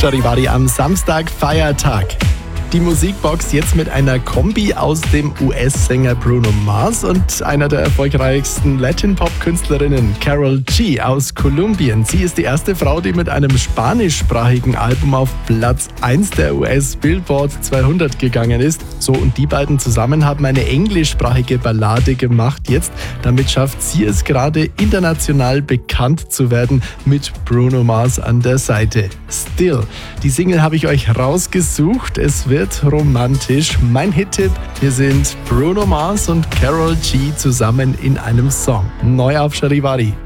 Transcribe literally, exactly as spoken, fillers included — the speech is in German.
Charivari am Samstag, Feiertag. Die Musikbox jetzt mit einer Kombi aus dem U S-Sänger Bruno Mars und einer der erfolgreichsten Latin-Pop-Künstlerinnen, Karol G aus Kolumbien. Sie ist die erste Frau, die mit einem spanischsprachigen Album auf Platz eins der U S-Billboard zweihundert gegangen ist. So, und die beiden zusammen haben eine englischsprachige Ballade gemacht. Jetzt, damit schafft sie es gerade international bekannt zu werden mit Bruno Mars an der Seite. Still. Die Single habe ich euch rausgesucht. Es wird romantisch. Mein Hit-Tipp, hier sind Bruno Mars und Karol G zusammen in einem Song. Neu auf Charivari.